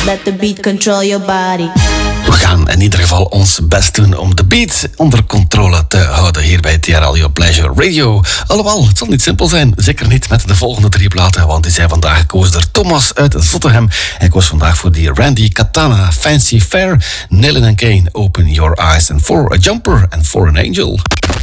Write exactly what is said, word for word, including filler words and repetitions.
let the beat control your body. We gaan in ieder geval ons best doen om de beat onder controle te houden hier bij T R L, your Pleasure Radio. Alhoewel, het zal niet simpel zijn. Zeker niet met de volgende drie platen, want die zijn vandaag gekozen door Thomas uit Zottegem. Hij koos vandaag voor die Randy Katana, Fancy Fair, Nellen and Kane, Open Your Eyes, and For a Jumper and For an Angel.